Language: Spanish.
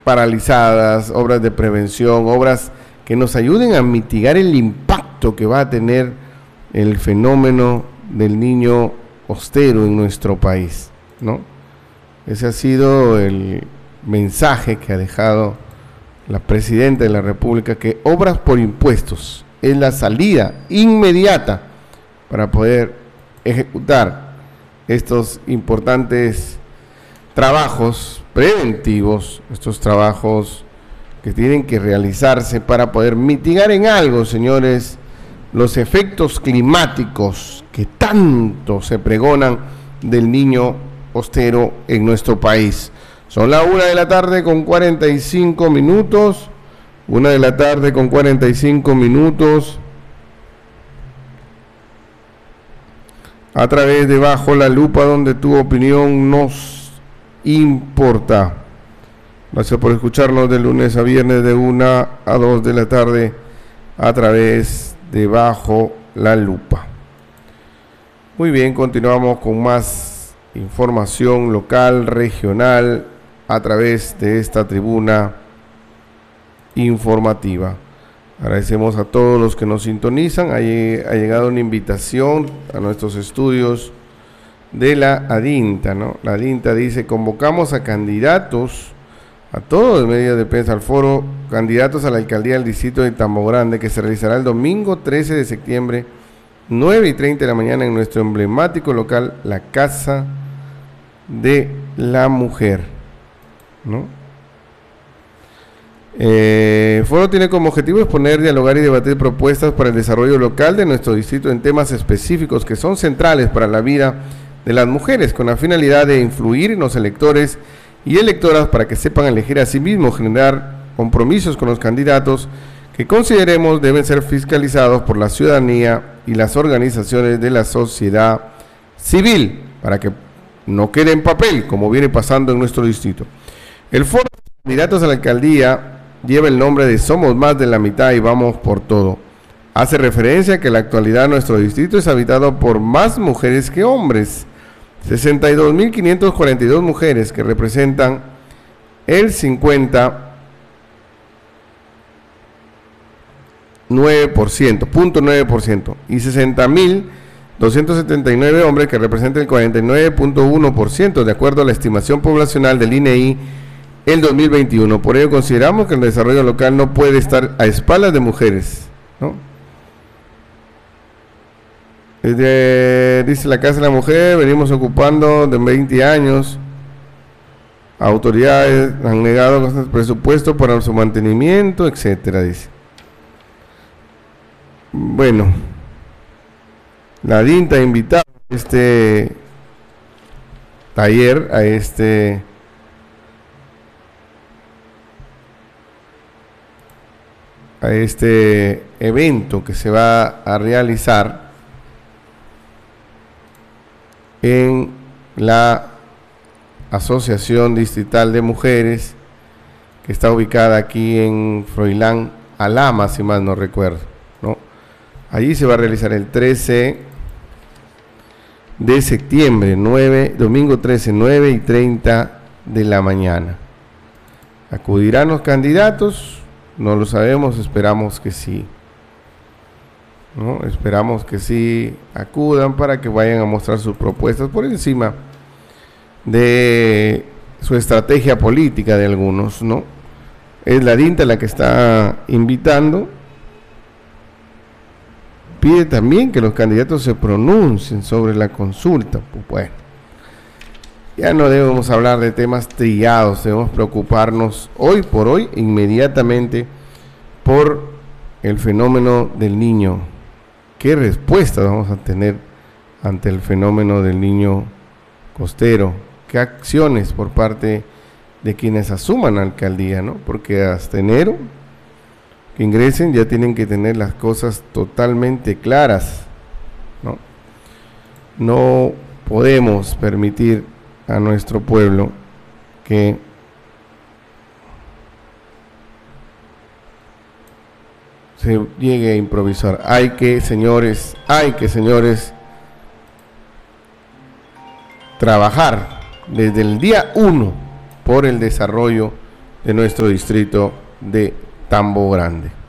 paralizadas, obras de prevención, obras que nos ayuden a mitigar el impacto que va a tener el fenómeno del niño costero en nuestro país, ¿no? Ese ha sido el mensaje que ha dejado la Presidenta de la República, que obras por impuestos es la salida inmediata para poder ejecutar estos importantes trabajos preventivos, estos trabajos que tienen que realizarse para poder mitigar en algo, señores, los efectos climáticos que tanto se pregonan del niño costero en nuestro país. Son las 1 de la tarde con 45 minutos, 1 de la tarde con 45 minutos, a través de Bajo la Lupa, donde tu opinión nos importa. Gracias por escucharnos de lunes a viernes de 1 a 2 de la tarde a través de Bajo la Lupa. Muy bien, continuamos con más información local, regional, a través de esta tribuna informativa. Agradecemos a todos los que nos sintonizan. Ha llegado una invitación a nuestros estudios de la ADINTA, ¿no? La ADINTA dice: convocamos a candidatos, a todos los medios de prensa, al foro candidatos a la alcaldía del distrito de Tambo Grande, que se realizará el domingo 13 de septiembre, 9:30 de la mañana, en nuestro emblemático local, la Casa de la Mujer, ¿no? El foro tiene como objetivo exponer, dialogar y debatir propuestas para el desarrollo local de nuestro distrito en temas específicos que son centrales para la vida de las mujeres, con la finalidad de influir en los electores y electoras para que sepan elegir a sí mismos, generar compromisos con los candidatos que consideremos deben ser fiscalizados por la ciudadanía y las organizaciones de la sociedad civil, para que no quede en papel, como viene pasando en nuestro distrito. El foro de candidatos a la alcaldía lleva el nombre de Somos Más de la Mitad y Vamos por Todo. Hace referencia a que en la actualidad nuestro distrito es habitado por más mujeres que hombres, 62.542 mujeres, que representan el 59.9%, y 60.279 hombres, que representan el 49.1%, de acuerdo a la estimación poblacional del INEI el 2021. Por ello consideramos que el desarrollo local no puede estar a espaldas de mujeres, ¿no? Dice la Casa de la Mujer, venimos ocupando de 20 años. Autoridades han negado presupuesto para su mantenimiento, etcétera, dice. Bueno, la DINTA ha invitado a este taller, a este evento que se va a realizar en la Asociación Distrital de Mujeres, que está ubicada aquí en Froilán Alhama, si mal no recuerdo, ¿no? Allí se va a realizar el 13 de septiembre, domingo 13, 9:30 de la mañana. ¿Acudirán los candidatos? No lo sabemos, esperamos que sí, ¿no? Esperamos que sí acudan para que vayan a mostrar sus propuestas por encima de su estrategia política de algunos, ¿no? Es la DINTA la que está invitando. Pide también que los candidatos se pronuncien sobre la consulta. Pues bueno, ya no debemos hablar de temas trillados, debemos preocuparnos hoy por hoy, inmediatamente, por el fenómeno del niño. ¿Qué respuesta vamos a tener ante el fenómeno del niño costero? ¿Qué acciones por parte de quienes asuman la alcaldía, ¿no? Porque hasta enero que ingresen ya tienen que tener las cosas totalmente claras, ¿no? No podemos permitir a nuestro pueblo que se llegue a improvisar. Hay que, señores, trabajar desde el día 1 por el desarrollo de nuestro distrito de Tambo Grande.